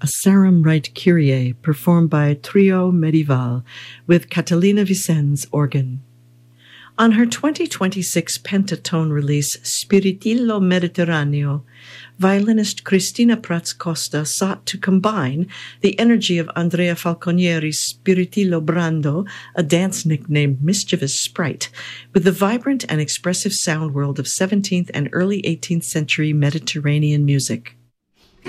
a Sarum Rite Kyrie performed by Trio Medieval with Catalina Vicens organ. On her 2026 pentatone release Spiritillo Mediterraneo, violinist Cristina Prats Costa sought to combine the energy of Andrea Falconieri's Spiritillo Brando, a dance nicknamed Mischievous Sprite, with the vibrant and expressive sound world of 17th and early 18th century Mediterranean music.